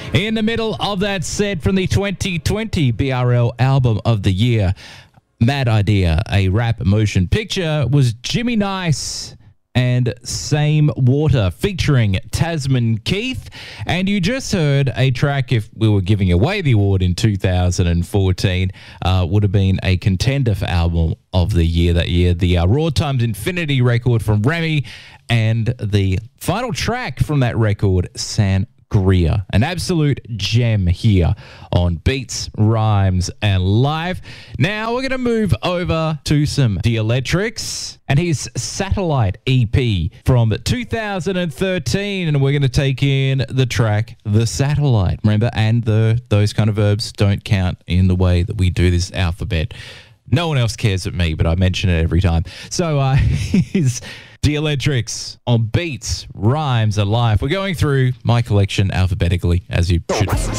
In the middle of that set from the 2020 BRL Album of the Year, Mad Idea, a rap motion picture, was Jimmy Nice and Same Water featuring Tasman Keith. And you just heard a track, if we were giving away the award in 2014, would have been a contender for Album of the Year that year. The Raw Times Infinity record from Remy, and the final track from that record, Sangria. An absolute gem here on Beats, Rhymes, and Live. Now we're going to move over to some The Electrics and his Satellite EP from 2013, and we're going to take in the track The Satellite. Remember, and those kind of verbs don't count in the way that we do this alphabet. No one else cares but me, but I mention it every time. So here's The Electrics on Beats, Rhymes, and Live. We're going through my collection alphabetically, as you should.